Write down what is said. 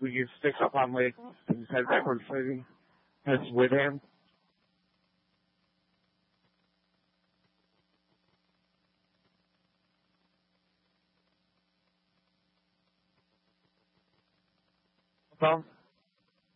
we can stick up on Lake and head backwards, maybe. That's Whitham. Well,